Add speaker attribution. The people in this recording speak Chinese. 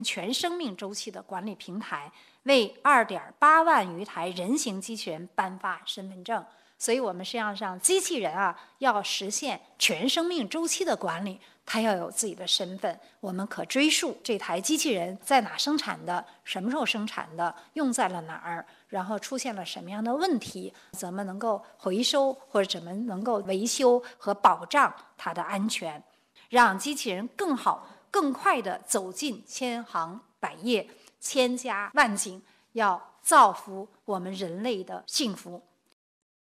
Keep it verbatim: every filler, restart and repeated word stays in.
Speaker 1: 全生命周期的管理平台，为二点八万余台人形机器人颁发身份证。所以我们实际上上机器人啊，要实现全生命周期的管理，它要有自己的身份，我们可追溯这台机器人在哪生产的，什么时候生产的，用在了哪儿，然后出现了什么样的问题，怎么能够回收或者怎么能够维修和保障它的安全，让机器人更好、更快地走进千行百业、千家万景，要造福我们人类的幸福。